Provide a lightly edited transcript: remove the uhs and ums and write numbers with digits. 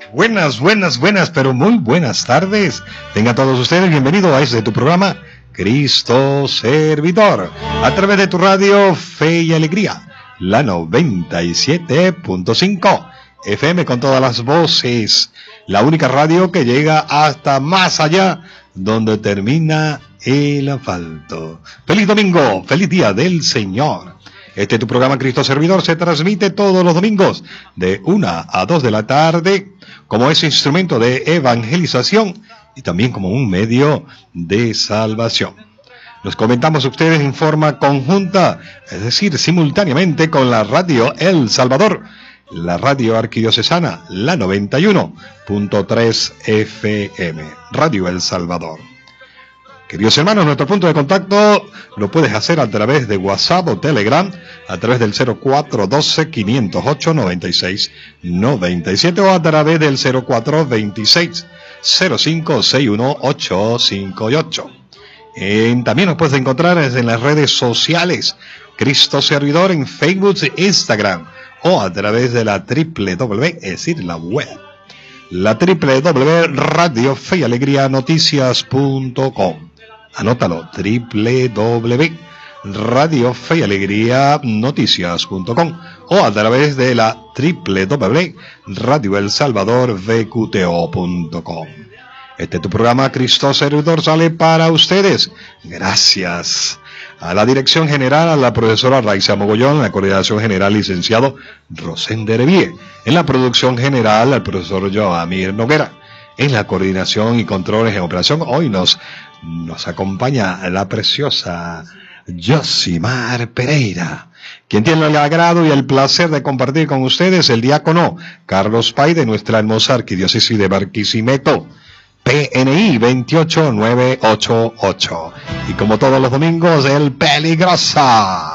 Buenas, pero muy buenas tardes. Tengan todos ustedes bienvenidos a este tu programa, Cristo Servidor, a través de tu radio Fe y Alegría, la 97.5 FM con todas las voces, la única radio que llega hasta más allá, donde termina el asfalto. Feliz domingo, feliz día del Señor. Este tu programa Cristo Servidor se transmite todos los domingos de 1 a 2 de la tarde como ese instrumento de evangelización y también como un medio de salvación. Nos comentamos ustedes en forma conjunta, es decir, simultáneamente con la radio El Salvador, la radio arquidiocesana, la 91.3 FM, Radio El Salvador. Queridos hermanos, nuestro punto de contacto lo puedes hacer a través de WhatsApp o Telegram, a través del 0412-508-9697 o a través del 0426-0561-858. También nos puedes encontrar en las redes sociales, Cristo Servidor en Facebook e Instagram, o a través de la www, es decir, la web, la www.radiofeyalegrianoticias.com. Anótalo, www.radiofeyalegrianoticias.com o a través de la www.radioelsalvadorvqto.com. Este tu programa Cristo Servidor sale para ustedes gracias a la dirección general, a la profesora Raiza Mogollón, en la coordinación general licenciado Rosender Evie, en la producción general al profesor Joamir Noguera, en la coordinación y controles en operación. Hoy nos acompaña la preciosa Josimar Pereira, quien tiene el agrado y el placer de compartir con ustedes el diácono Carlos Pay de nuestra hermosa arquidiócesis de Barquisimeto, PNI 28988. Y como todos los domingos, el Peligrosa.